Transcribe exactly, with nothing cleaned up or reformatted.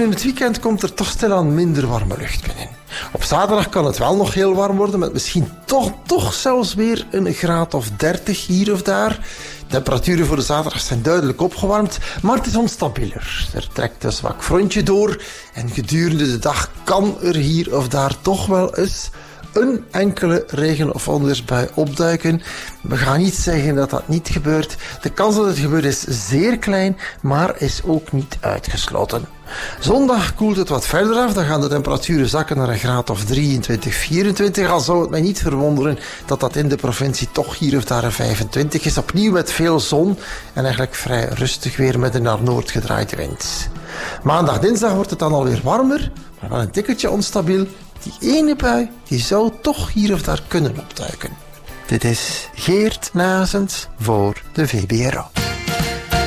in het weekend komt er toch stilaan minder warme lucht binnen. Op zaterdag kan het wel nog heel warm worden, met misschien toch, toch zelfs weer een graad of dertig hier of daar. De temperaturen voor de zaterdag zijn duidelijk opgewarmd, maar het is onstabieler. Er trekt een zwak frontje door en gedurende de dag kan er hier of daar toch wel eens een enkele regen- of onweersbui opduiken. We gaan niet zeggen dat dat niet gebeurt. De kans dat het gebeurt is zeer klein, maar is ook niet uitgesloten. Zondag koelt het wat verder af. Dan gaan de temperaturen zakken naar een graad of drieëntwintig, vierentwintig. Al zou het mij niet verwonderen dat dat in de provincie toch hier of daar een vijfentwintig is. Opnieuw met veel zon en eigenlijk vrij rustig weer met een naar noord gedraaide wind. Maandag, dinsdag wordt het dan alweer warmer, maar wel een tikkeltje onstabiel. Die ene bui die zou toch hier of daar kunnen opduiken. Dit is Geert Nazens voor de V B R O.